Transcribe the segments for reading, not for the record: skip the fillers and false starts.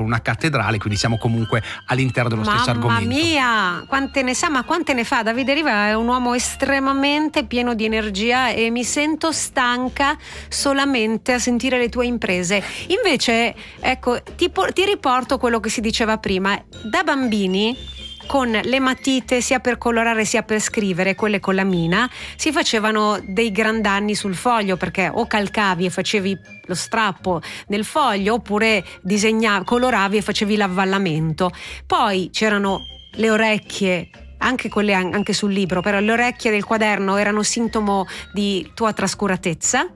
una cattedrale, quindi siamo comunque all'interno dello stesso argomento. Mamma mia, quante ne sa, ma quante ne fa? Davide Riva è un uomo estremamente pieno di energia e mi sento stanca solamente a sentire le tue imprese. Invece, ecco, ti riporto quello che si diceva prima. Da bambini, con le matite sia per colorare sia per scrivere, quelle con la mina, si facevano dei gran danni sul foglio, perché o calcavi e facevi lo strappo nel foglio, oppure coloravi e facevi l'avvallamento. Poi c'erano le orecchie, anche quelle anche sul libro, però le orecchie del quaderno erano sintomo di tua trascuratezza.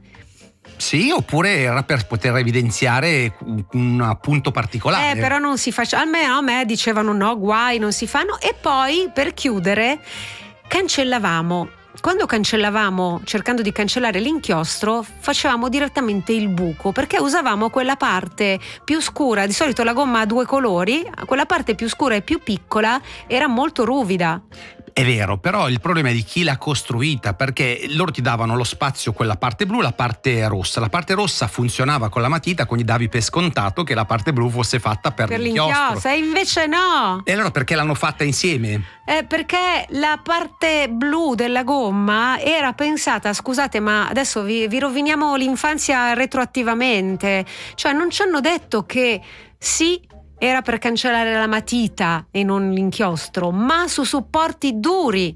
Sì, oppure era per poter evidenziare un punto particolare. Però non si faceva, almeno a me dicevano no, guai, non si fanno. E poi, per chiudere, cancellavamo. Quando cancellavamo, cercando di cancellare l'inchiostro, facevamo direttamente il buco, perché usavamo quella parte più scura. Di solito la gomma ha due colori, quella parte più scura e più piccola era molto ruvida. È vero, però il problema è di chi l'ha costruita, perché loro ti davano lo spazio, quella parte blu, la parte rossa. La parte rossa funzionava con la matita, quindi davi per scontato che la parte blu fosse fatta per l'inchiostro. E invece no! E allora perché l'hanno fatta insieme? Perché la parte blu della gomma era pensata, scusate, ma adesso vi roviniamo l'infanzia retroattivamente. Cioè non ci hanno detto che sì, era per cancellare la matita e non l'inchiostro, ma su supporti duri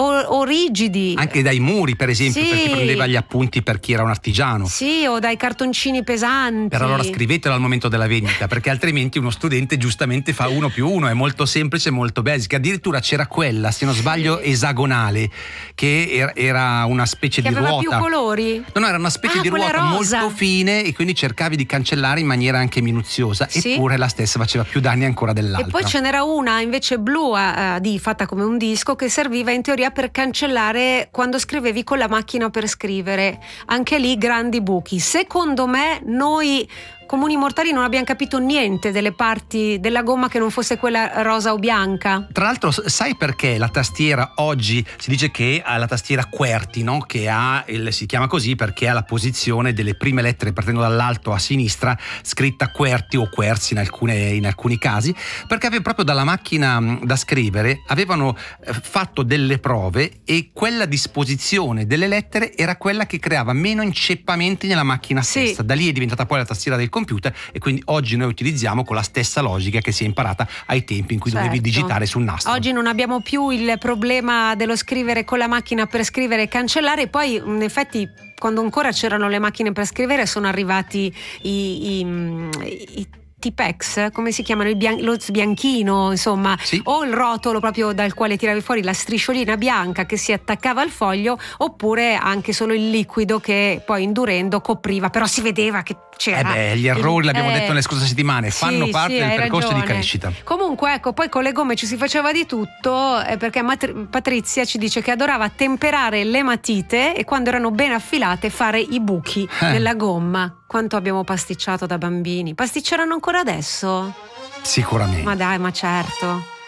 o rigidi. Anche dai muri, per esempio, sì, perché prendeva gli appunti per chi era un artigiano. Sì, o dai cartoncini pesanti. Per allora scrivetelo al momento della vendita, perché altrimenti uno studente giustamente fa 1+1, è molto semplice, molto basic. Addirittura c'era quella, se non sbaglio, esagonale, che era una specie che di aveva ruota. Più colori? No, era una specie di ruota rosa, molto fine, e quindi cercavi di cancellare in maniera anche minuziosa, sì, eppure la stessa faceva più danni ancora dell'altra. E poi ce n'era una invece blu, fatta come un disco, che serviva in teoria per cancellare quando scrivevi con la macchina per scrivere. Anche lì grandi buchi. Secondo me noi comuni mortali non abbiamo capito niente delle parti della gomma che non fosse quella rosa o bianca. Tra l'altro, sai perché la tastiera oggi si dice che ha la tastiera QWERTY, no? Che si chiama così perché ha la posizione delle prime lettere partendo dall'alto a sinistra scritta QWERTY o QWERTY in alcuni casi, perché proprio dalla macchina da scrivere avevano fatto delle prove e quella disposizione delle lettere era quella che creava meno inceppamenti nella macchina stessa. Da lì è diventata poi la tastiera del computer, e quindi oggi noi utilizziamo con la stessa logica che si è imparata ai tempi in cui dovevi digitare sul nastro. Oggi non abbiamo più il problema dello scrivere con la macchina per scrivere e cancellare. Poi in effetti, quando ancora c'erano le macchine per scrivere, sono arrivati i Tipex, come si chiamano, lo sbianchino, insomma, sì, o il rotolo proprio dal quale tiravi fuori la strisciolina bianca che si attaccava al foglio, oppure anche solo il liquido che poi indurendo copriva, però si vedeva che c'era. Gli errori, l'abbiamo detto nelle scorse settimane, fanno parte del percorso di crescita. Comunque, ecco, poi con le gomme ci si faceva di tutto, perché Patrizia ci dice che adorava temperare le matite e quando erano ben affilate fare i buchi nella gomma. Quanto abbiamo pasticciato da bambini. Pasticceranno ancora adesso? Sicuramente. Ma dai, ma certo.